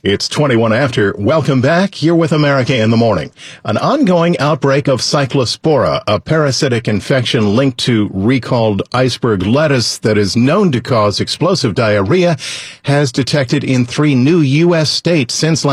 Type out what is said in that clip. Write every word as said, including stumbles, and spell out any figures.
It's twenty-one after. Welcome back. You're with America in the Morning. An ongoing outbreak of cyclospora, a parasitic infection linked to recalled iceberg lettuce that is known to cause explosive diarrhea, has detected in three new U S states since last